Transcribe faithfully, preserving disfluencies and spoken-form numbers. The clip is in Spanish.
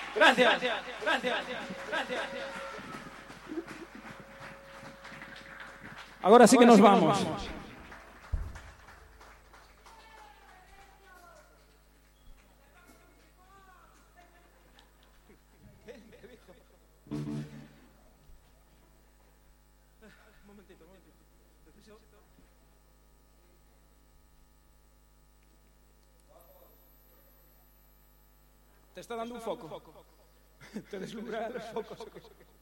Gracias, gracias, gracias. Ahora sí que nos vamos. Te está dando un foco. Te deslumbra los focos.